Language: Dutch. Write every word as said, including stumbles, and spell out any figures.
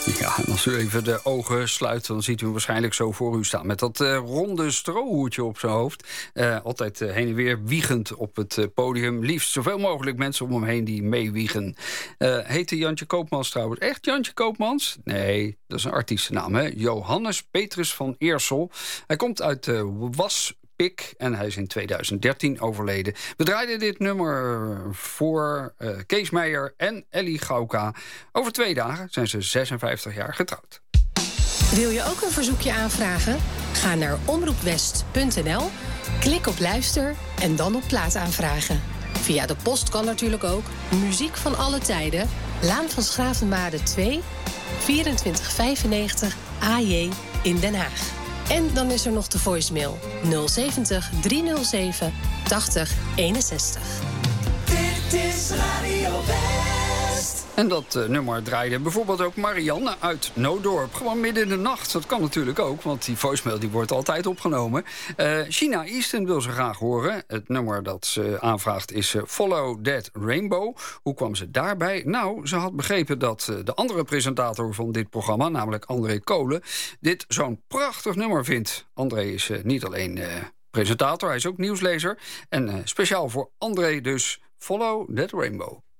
Ja, en als u even de ogen sluit, dan ziet u hem waarschijnlijk zo voor u staan. Met dat uh, ronde strohoedje op zijn hoofd. Uh, altijd uh, heen en weer wiegend op het uh, podium. Liefst zoveel mogelijk mensen om hem heen die meewiegen. Uh, heette Jantje Koopmans trouwens echt Jantje Koopmans? Nee, dat is een artiestennaam, hè? Johannes Petrus van Eersel. Hij komt uit uh, Was... Pik, en hij is in tweeduizend dertien overleden. We draaiden dit nummer voor uh, Kees Meijer en Ellie Gauka. Over twee dagen zijn ze zesenvijftig jaar getrouwd. Wil je ook een verzoekje aanvragen? Ga naar omroep west punt n l, klik op luister en dan op plaat aanvragen. Via de post kan natuurlijk ook. Muziek van alle tijden. Laan van Schravenmade twee, vierentwintig vijfennegentig A J in Den Haag. En dan is er nog de voicemail nul zeventig driehonderdzeven tachtig eenenzestig. Dit is Radio West. En dat uh, nummer draaide bijvoorbeeld ook Marianne uit Noodorp. Gewoon midden in de nacht. Dat kan natuurlijk ook, want die voicemail die wordt altijd opgenomen. Uh, China Easton wil ze graag horen. Het nummer dat ze aanvraagt is uh, Follow That Rainbow. Hoe kwam ze daarbij? Nou, ze had begrepen dat uh, de andere presentator van dit programma, namelijk André Kolen, dit zo'n prachtig nummer vindt. André is uh, niet alleen uh, presentator, hij is ook nieuwslezer. En uh, speciaal voor André dus Follow That Rainbow.